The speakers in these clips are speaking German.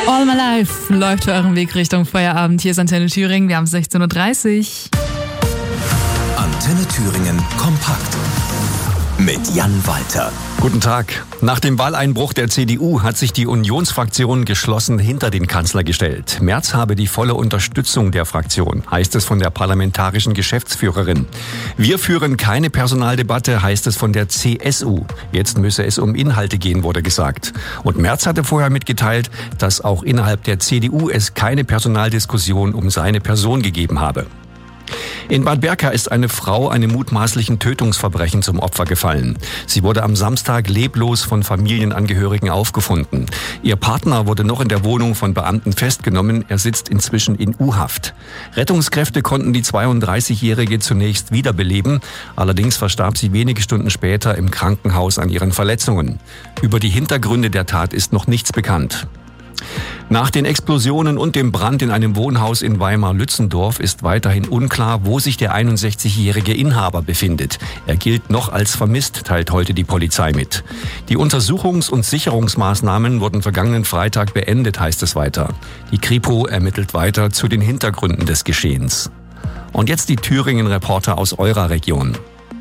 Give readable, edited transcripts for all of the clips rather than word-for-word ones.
All My Life läuft für euren Weg Richtung Feierabend. Hier ist Antenne Thüringen, wir haben 16.30 Uhr. Antenne Thüringen kompakt mit Jan Walter. Guten Tag. Nach dem Wahleinbruch der CDU hat sich die Unionsfraktion geschlossen hinter den Kanzler gestellt. Merz habe die volle Unterstützung der Fraktion, heißt es von der parlamentarischen Geschäftsführerin. Wir führen keine Personaldebatte, heißt es von der CSU. Jetzt müsse es um Inhalte gehen, wurde gesagt. Und Merz hatte vorher mitgeteilt, dass auch innerhalb der CDU es keine Personaldiskussion um seine Person gegeben habe. In Bad Berka ist eine Frau einem mutmaßlichen Tötungsverbrechen zum Opfer gefallen. Sie wurde am Samstag leblos von Familienangehörigen aufgefunden. Ihr Partner wurde noch in der Wohnung von Beamten festgenommen. Er sitzt inzwischen in U-Haft. Rettungskräfte konnten die 32-Jährige zunächst wiederbeleben. Allerdings verstarb sie wenige Stunden später im Krankenhaus an ihren Verletzungen. Über die Hintergründe der Tat ist noch nichts bekannt. Nach den Explosionen und dem Brand in einem Wohnhaus in Weimar-Lützendorf ist weiterhin unklar, wo sich der 61-jährige Inhaber befindet. Er gilt noch als vermisst, teilt heute die Polizei mit. Die Untersuchungs- und Sicherungsmaßnahmen wurden vergangenen Freitag beendet, heißt es weiter. Die Kripo ermittelt weiter zu den Hintergründen des Geschehens. Und jetzt die Thüringen-Reporter aus eurer Region.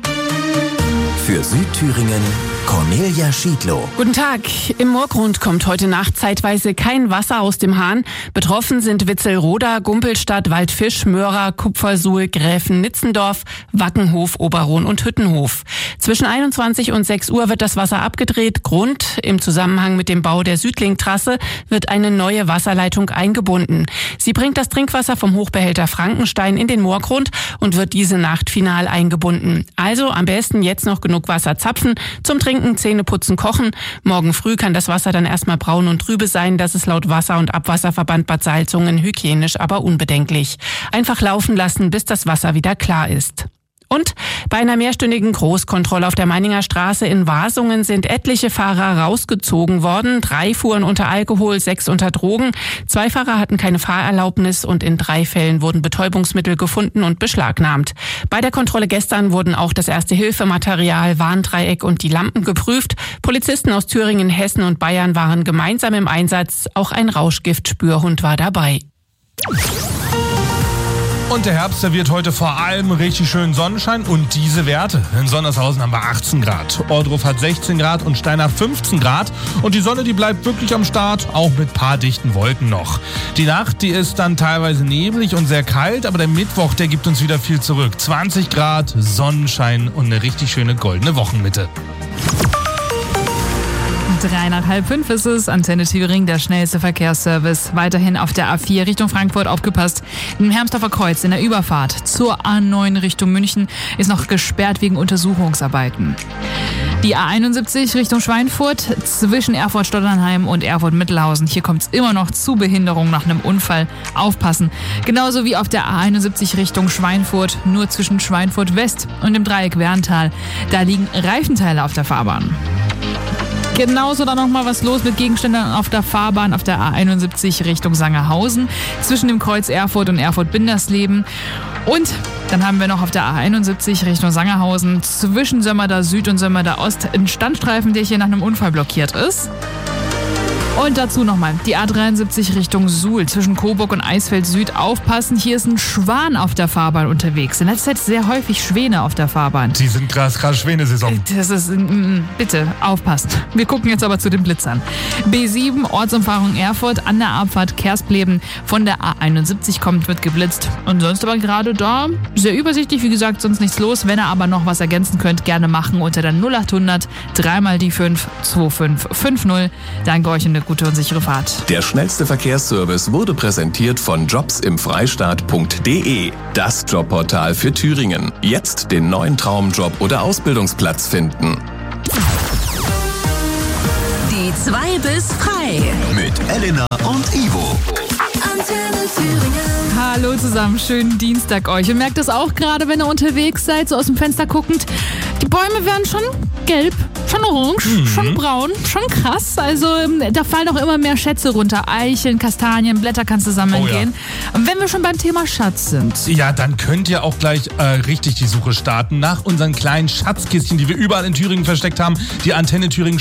Für Südthüringen Cornelia Schiedlow. Guten Tag. Im Moorgrund kommt heute Nacht zeitweise kein Wasser aus dem Hahn. Betroffen sind Witzelroda, Gumpelstadt, Waldfisch, Möhra, Kupfersuhl, Gräfen, Nitzendorf, Wackenhof, Oberrohn und Hüttenhof. Zwischen 21 und 6 Uhr wird das Wasser abgedreht. Grund: im Zusammenhang mit dem Bau der Südlink-Trasse wird eine neue Wasserleitung eingebunden. Sie bringt das Trinkwasser vom Hochbehälter Frankenstein in den Moorgrund und wird diese Nacht final eingebunden. Also am besten jetzt noch genug Wasser zapfen, zum Trinken, Zähne putzen, kochen. Morgen früh kann das Wasser dann erstmal braun und trübe sein. Das ist laut Wasser- und Abwasserverband Bad Salzungen hygienisch aber unbedenklich. Einfach laufen lassen, bis das Wasser wieder klar ist. Und bei einer mehrstündigen Großkontrolle auf der Meininger Straße in Wasungen sind etliche Fahrer rausgezogen worden. 3 fuhren unter Alkohol, 6 unter Drogen. 2 Fahrer hatten keine Fahrerlaubnis und in 3 Fällen wurden Betäubungsmittel gefunden und beschlagnahmt. Bei der Kontrolle gestern wurden auch das Erste-Hilfe-Material, Warndreieck und die Lampen geprüft. Polizisten aus Thüringen, Hessen und Bayern waren gemeinsam im Einsatz. Auch ein Rauschgiftspürhund war dabei. Und der Herbst serviert heute vor allem richtig schönen Sonnenschein und diese Werte. In Sondershausen haben wir 18 Grad, Ohrdruf hat 16 Grad und Steinach 15 Grad. Und die Sonne, die bleibt wirklich am Start, auch mit paar dichten Wolken noch. Die Nacht, die ist dann teilweise neblig und sehr kalt, aber der Mittwoch, der gibt uns wieder viel zurück. 20 Grad, Sonnenschein und eine richtig schöne goldene Wochenmitte. 3 nach halb 5 ist es. Antenne Thüringen, der schnellste Verkehrsservice. Weiterhin auf der A4 Richtung Frankfurt aufgepasst. Im Hermsdorfer Kreuz in der Überfahrt zur A9 Richtung München ist noch gesperrt wegen Untersuchungsarbeiten. Die A71 Richtung Schweinfurt zwischen Erfurt-Stotternheim und Erfurt-Mittelhausen. Hier kommt es immer noch zu Behinderung nach einem Unfall. Aufpassen. Genauso wie auf der A71 Richtung Schweinfurt, nur zwischen Schweinfurt West und dem Dreieck Werntal. Da liegen Reifenteile auf der Fahrbahn. Genauso dann nochmal was los mit Gegenständen auf der Fahrbahn auf der A71 Richtung Sangerhausen zwischen dem Kreuz Erfurt und Erfurt-Bindersleben. Und dann haben wir noch auf der A71 Richtung Sangerhausen zwischen Sömmerda Süd und Sömmerda Ost einen Standstreifen, der hier nach einem Unfall blockiert ist. Und dazu nochmal die A73 Richtung Suhl zwischen Coburg und Eisfeld Süd. Aufpassen, hier ist ein Schwan auf der Fahrbahn unterwegs. In letzter Zeit sehr häufig Schwäne auf der Fahrbahn. Sie sind gerade Schwänesaison. Das ist, bitte, aufpassen. Wir gucken jetzt aber zu den Blitzern. B7, Ortsumfahrung Erfurt, an der Abfahrt Kerspleben. Von der A71 kommt, wird geblitzt. Und sonst aber gerade da, sehr übersichtlich, wie gesagt, sonst nichts los. Wenn ihr aber noch was ergänzen könnt, gerne machen unter der 0800 3 mal die 5 2550. Danke euch und eine gute und sichere Fahrt. Der schnellste Verkehrsservice wurde präsentiert von jobsimfreistaat.de. Das Jobportal für Thüringen. Jetzt den neuen Traumjob oder Ausbildungsplatz finden. Die 2 bis frei. Mit Elena und Ivo. Antenne Thüringen. Hallo zusammen, schönen Dienstag euch. Und merkt das auch gerade, wenn ihr unterwegs seid, so aus dem Fenster guckend. Die Bäume werden schon gelb, schon orange, schon braun, schon krass. Also da fallen auch immer mehr Schätze runter. Eicheln, Kastanien, Blätter kannst du sammeln gehen. Und wenn wir schon beim Thema Schatz sind. Ja, dann könnt ihr auch gleich richtig die Suche starten nach unseren kleinen Schatzkistchen, die wir überall in Thüringen versteckt haben. Die Antenne Thüringen